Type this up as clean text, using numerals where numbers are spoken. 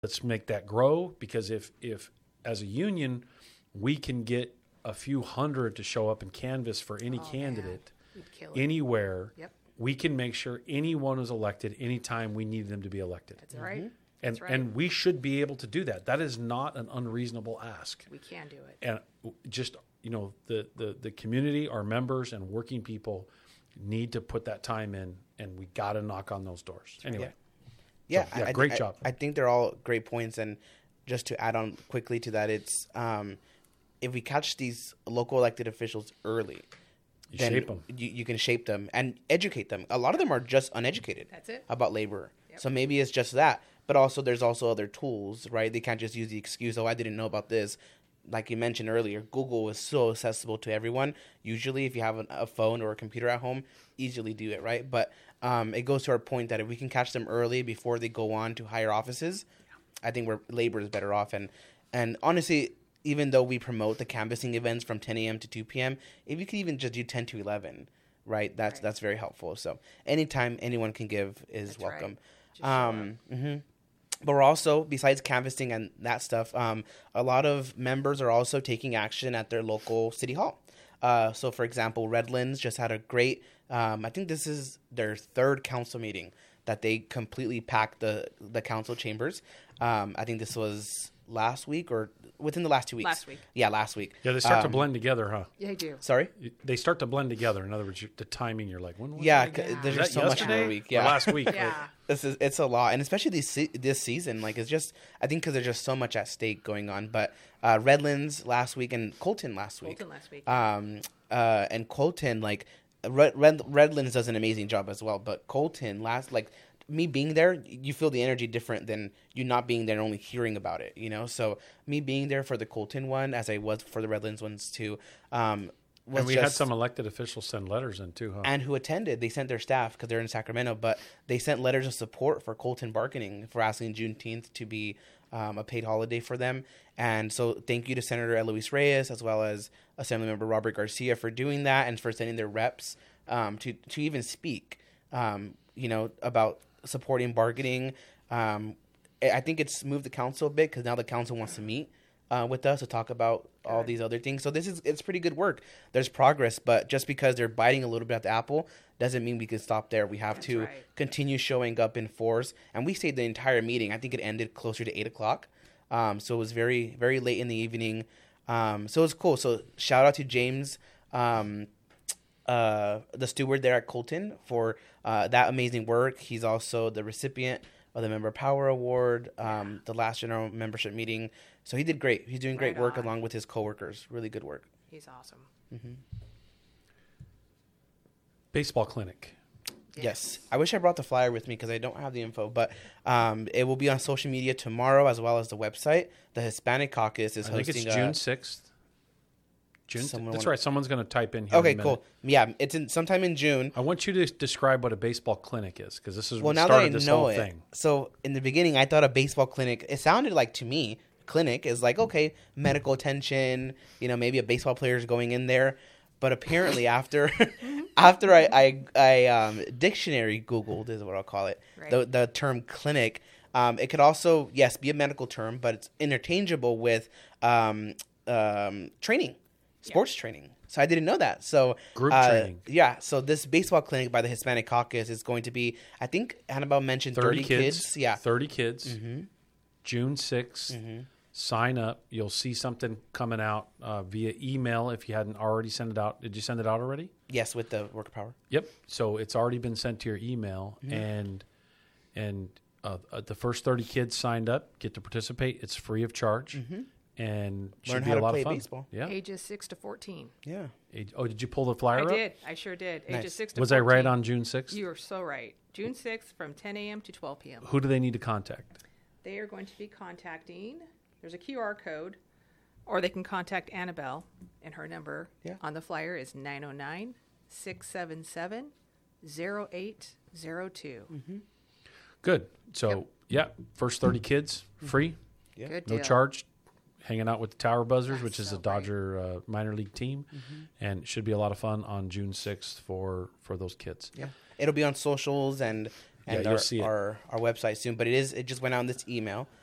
Let's make that grow, because if as a union we can get a few hundred to show up and canvass for any candidate anywhere, we can make sure anyone is elected anytime we need them to be elected. That's right. And we should be able to do that. That is not an unreasonable ask. We can do it. And just, the community, our members and working people need to put that time in, and we got to knock on those doors. Anyway. Yeah, great job. I think they're all great points. And just to add on quickly to that, it's if we catch these local elected officials early, then shape them. You can shape them and educate them. A lot of them are just uneducated about labor. Yep. So maybe it's just that. But also there's also other tools, right? They can't just use the excuse, I didn't know about this. Like you mentioned earlier, Google is so accessible to everyone. Usually if you have a phone or a computer at home, easily do it, right? But it goes to our point that if we can catch them early before they go on to higher offices, I think labor is better off. And honestly, even though we promote the canvassing events from 10 a.m. to 2 p.m., if you could even just do 10 to 11, right? That's very helpful. So anytime anyone can give is welcome. Right. But we're also, besides canvassing and that stuff, a lot of members are also taking action at their local city hall. So, for example, Redlands just had a great, I think this is their third council meeting that they completely packed the council chambers. I think this was last week or within the last 2 weeks. Last week. Yeah, last week. Yeah, they start to blend together, huh? Yeah, they do. Sorry? They start to blend together. In other words, the timing, you're like, when was there's just so much more week. Yeah. Or last week. Yeah. It's a lot, and especially this season. Like, it's just, I think because there's just so much at stake going on. But Redlands last week and Colton last week. And Colton, like, Redlands does an amazing job as well. But Colton me being there, you feel the energy different than you not being there and only hearing about it, So me being there for the Colton one, as I was for the Redlands ones too, and we had some elected officials send letters in too, huh? And who attended. They sent their staff because they're in Sacramento, but they sent letters of support for Colton bargaining, for asking Juneteenth to be a paid holiday for them. And so thank you to Senator Eloise Reyes, as well as Assemblymember Robert Garcia, for doing that and for sending their reps to even speak, about supporting bargaining. I think it's moved the council a bit because now the council wants to meet with us to talk about all these other things. So it's pretty good work. There's progress, but just because they're biting a little bit at the apple doesn't mean we can stop there. We have to continue showing up in force. And we stayed the entire meeting. I think it ended closer to 8 o'clock. So it was very, very late in the evening. So it was cool. So shout out to James, the steward there at Colton, for that amazing work. He's also the recipient of the Member Power Award, the last general membership meeting. So he did great. He's doing great work along with his coworkers. Really good work. He's awesome. Mm-hmm. Baseball clinic. Yes. I wish I brought the flyer with me because I don't have the info, but it will be on social media tomorrow as well as the website. The Hispanic Caucus is hosting. I think it's June 6th. That's right. Someone's going to type in here. Okay, cool. Yeah, it's sometime in June. I want you to describe what a baseball clinic is, because this is what now started that I this know whole it, thing. So in the beginning, I thought a baseball clinic, it sounded like to me, clinic is like, okay, medical attention, maybe a baseball player is going in there. But apparently after I dictionary Googled is what I'll call it, the term clinic, it could also, yes, be a medical term, but it's interchangeable with training, sports training. So I didn't know that. So group training. Yeah. So this baseball clinic by the Hispanic Caucus is going to be, I think Annabelle mentioned 30 kids. Yeah. 30 kids. Mm-hmm. June 6th. Mm-hmm. Sign up. You'll see something coming out via email if you hadn't already sent it out. Did you send it out already? Yes, with the worker power. Yep. So it's already been sent to your email, and the first 30 kids signed up get to participate. It's free of charge, and should be a lot of fun. Baseball. Yeah. Ages 6 to 14. Yeah. Did you pull the flyer up? I did. I sure did. Nice. Ages 6 to 14. Was I right on June 6th? You are so right. June 6th from 10 a.m. to 12 p.m. Who do they need to contact? They are going to be contacting. There's a QR code, or they can contact Annabelle, and her number on the flyer is 909-677-0802. Mm-hmm. Good. So, first 30 kids, free, Good no deal. charge, hanging out with the Tower Buzzers, That's which is so a Dodger minor league team, and it should be a lot of fun on June 6th for those kids. Yeah. It'll be on socials and you'll see our website soon, but it just went out in this email.